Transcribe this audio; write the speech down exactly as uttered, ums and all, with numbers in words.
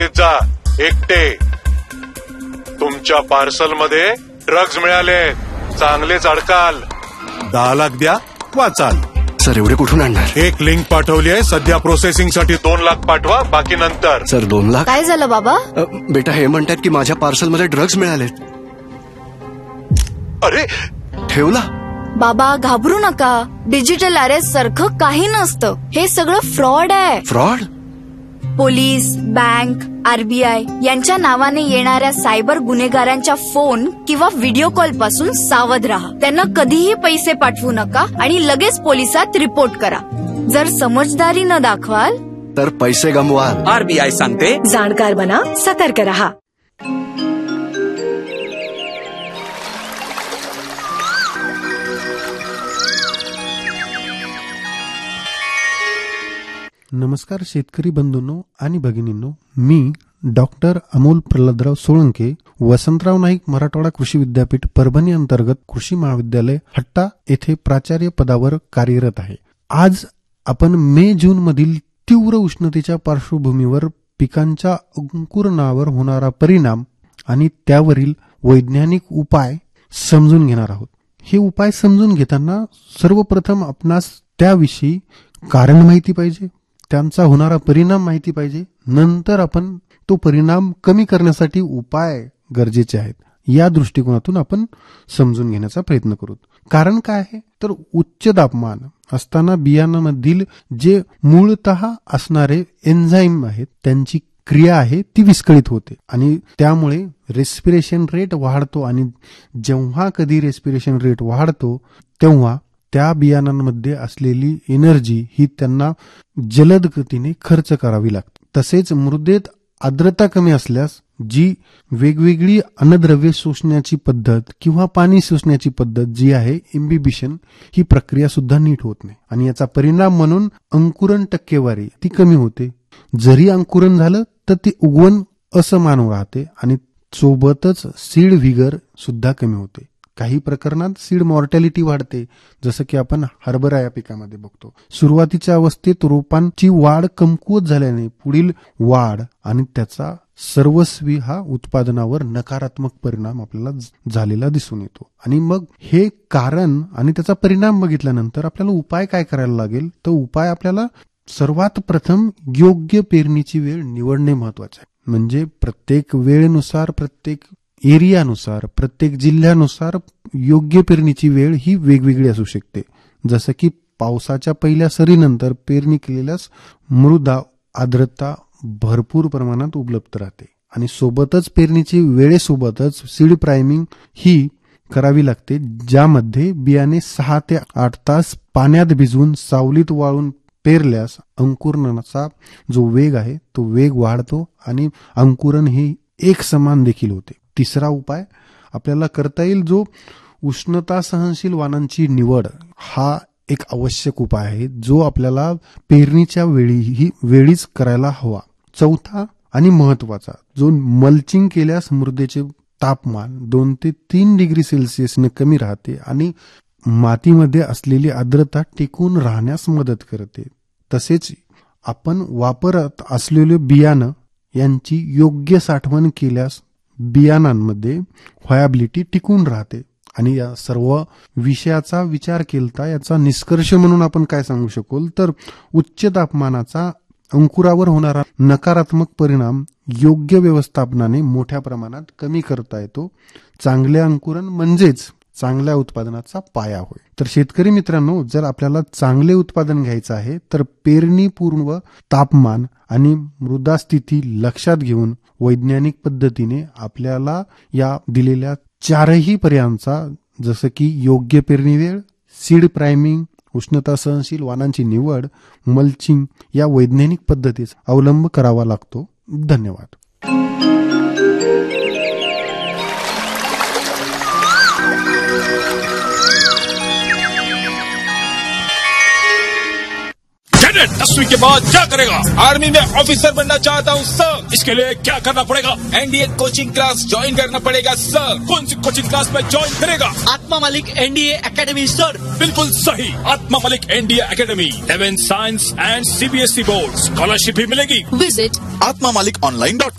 जा एकटे. तुमच्या पार्सल मध्ये ड्रग्ज मिळाले, चांगलेच अडकाल. दहा लाख द्या वाचाल. सर एवढे कुठून आणणार? एक लिंक पाठवली आहे सध्या, प्रोसेसिंग साठी दोन लाख पाठवा, बाकी नंतर. सर दोन लाख काय झालं बाबा? अ, बेटा हे म्हणतात की माझ्या पार्सल मध्ये ड्रग्ज मिळालेत. अरे ठेवला. बाबा घाबरू नका, डिजिटल अरेस्ट सारखं काही नसतं. हे सगळं फ्रॉड आहे. फ्रॉड? पोलीस, बँक, आरबीआय यांच्या नावाने येणाऱ्या सायबर गुन्हेगारांच्या फोन किंवा व्हिडिओ कॉल पासून सावध राहा. त्यांना कधीही पैसे पाठवू नका आणि लगेच पोलिसात रिपोर्ट करा. जर समजदारी न दाखवाल तर पैसे गमवाल. आरबीआय सांगते, जाणकार बना, सतर्क रहा. नमस्कार शेतकरी बंधूंनो आणि भगिनींनो, मी डॉक्टर अमोल प्रल्हादराव सोळंके, वसंतराव नाईक मराठवाडा कृषी विद्यापीठ परभणी अंतर्गत कृषी महाविद्यालय हट्टा येथे प्राचार्य पदावर कार्यरत आहे. आज आपण मे जून मधील तीव्र उष्णतेच्या पार्श्वभूमीवर पिकांच्या अंकुरणावर होणारा परिणाम आणि त्यावरील वैज्ञानिक उपाय समजून घेणार आहोत. हे उपाय समजून घेताना सर्वप्रथम आपणास त्याविषयी कारण माहिती पाहिजे, त्यांचा होणारा परिणाम माहिती पाहिजे. नंतर आपण तो परिणाम कमी करण्यासाठी उपाय गरजेचे आहेत. या दृष्टिकोनातून आपण समजून घेण्याचा प्रयत्न करू. कारण काय आहे तर उच्च तापमान असताना बियाणामधील जे मूळतः असणारे एन्झाईम आहेत त्यांची क्रिया आहे ती विस्कळीत होते आणि त्यामुळे रेस्पिरेशन रेट वाढतो. आणि जेव्हा कधी रेस्पिरेशन रेट वाढतो तेव्हा त्या बियाणांमध्ये असलेली एनर्जी ही त्यांना जलद गतीने खर्च करावी लागते. तसेच मृदेत आर्द्रता कमी असल्यास जी वेगवेगळी अन्नद्रव्ये शोषण्याची पद्धत किंवा पाणी शोषण्याची पद्धत जी आहे इम्बिबिशन, ही प्रक्रिया सुद्धा नीट होत नाही आणि याचा परिणाम म्हणून अंकुरण टक्केवारी ती कमी होते. जरी अंकुरण झालं तर ते उगवण असमान राहते आणि सोबतच सीड व्हिगर सुद्धा कमी होते. काही प्रकरणात सीड मॉर्टॅलिटी वाढते, जसं की आपण हरभरा या पिकामध्ये बघतो. सुरुवातीच्या अवस्थेत रोपांची वाढ कमकुवत झाल्याने पुढील वाढ आणि त्याचा सर्वस्वी हा उत्पादनावर नकारात्मक परिणाम आपल्याला झालेला दिसून येतो. आणि मग हे कारण आणि त्याचा परिणाम बघितल्यानंतर आपल्याला उपाय काय करायला लागेल, तर उपाय आपल्याला सर्वात प्रथम योग्य पेरणीची वेळ निवडणे महत्वाचे आहे. म्हणजे प्रत्येक वेळेनुसार, प्रत्येक एरियानुसार, प्रत्येक जिल्ह्यानुसार योग्य पेरणीची वेळ ही वेगवेगळी असू शकते. जसं की पावसाच्या पहिल्या सरीनंतर पेरणी केलेल्यास मृदा आर्द्रता भरपूर प्रमाणात उपलब्ध राहते आणि सोबतच पेरणीची वेळेसोबतच सीड प्रायमिंग ही करावी लागते, ज्यामध्ये बियाणे सहा ते आठ तास पाण्यात भिजवून सावलीत वाळून पेरल्यास अंकुरणाचा जो वेग आहे तो वेग वाढतो आणि अंकुरण हे एक समान देखील होते. तिसरा उपाय आपल्याला करता येईल, जो उष्णता सहनशील वाणांची निवड हा एक आवश्यक उपाय आहे, जो आपल्याला पेरणीच्या वेळीही वेळीच करायला हवा. चौथा आणि महत्वाचा, जो मल्चिंग केल्यास मृदेचे तापमान दोन ते तीन डिग्री सेल्सिअसने कमी राहते आणि मातीमध्ये असलेली आर्द्रता टिकून राहण्यास मदत करते. तसेच आपण वापरत असलेले बियाणं यांची योग्य साठवण केल्यास बियाणांमध्ये व्हायबिलिटी टिकून राहते. आणि या सर्व विषयाचा विचार केलता याचा निष्कर्ष म्हणून आपण काय सांगू शकू, तर उच्च तापमानाचा अंकुरावर होणारा नकारात्मक परिणाम योग्य व्यवस्थापनाने मोठ्या प्रमाणात कमी करता येतो. चांगले अंकुरण म्हणजेच चांगल्या उत्पादनाचा पाया होय. तर शेतकरी मित्रांनो, जर आपल्याला चांगले उत्पादन घ्यायचं आहे तर पेरणीपूर्व तापमान आणि मृदा स्थिती लक्षात घेऊन वैज्ञानिक पद्धतीने आपल्याला या दिलेल्या चारही पर्यायांचा, जसं की योग्य पेरणी वेळ, सीड प्रायमिंग, उष्णता सहनशील वाणांची निवड, मल्चिंग या वैज्ञानिक पद्धतीचा अवलंब करावा लागतो. धन्यवाद. दसवीं के बाद क्या करेगा? आर्मी में ऑफिसर बनना चाहता हूँ सर। इसके लिए क्या करना पड़ेगा? एनडीए कोचिंग क्लास ज्वाइन करना पड़ेगा सर। कौन सी कोचिंग क्लास में ज्वाइन करेगा? आत्मा मलिक एनडीए एकेडमी सर। बिल्कुल सही, आत्मा Malik NDA academy, eleventh science end CBSE board, scholarship भी मिलेगी। विजिट आत्मा मलिक ऑनलाइन डॉट